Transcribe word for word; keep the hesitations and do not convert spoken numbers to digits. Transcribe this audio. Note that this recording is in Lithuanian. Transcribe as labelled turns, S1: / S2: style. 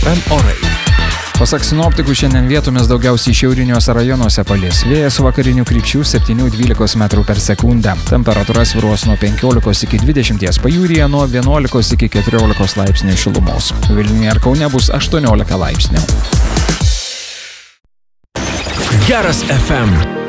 S1: Ef Em orai.
S2: Pasak sinoptikų, šiandien vietomis daugiausiai šiauriniuose rajonuose palis. Vėjas vakarinių krypčių septyni dvylika metrų per sekundę. Temperatūra svyruos nuo penkiolikos iki dvidešimties, pajūryje nuo vienuolikos iki keturiolikos laipsnių šilumos. Vilniuje ir Kaune bus aštuoniolika laipsnių.
S1: Geras Ef Em.